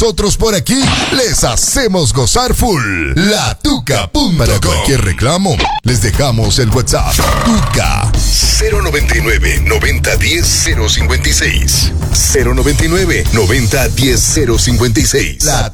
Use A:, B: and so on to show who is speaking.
A: nosotros por aquí les hacemos gozar full. LaTuca.com. Para cualquier reclamo, les dejamos el WhatsApp. Tuca 099 90 10 056. 099 90 10 056.